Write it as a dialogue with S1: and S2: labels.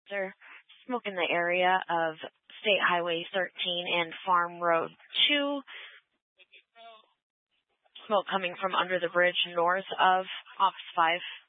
S1: There's smoke in the area of State Highway 13 and Farm Road 2. Smoke coming from under the bridge north of Ops 5